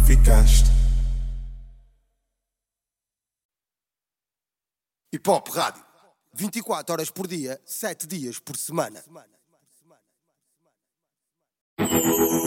ficaste. Hip Hop Rádio, 24 horas por dia, 7 dias por semana.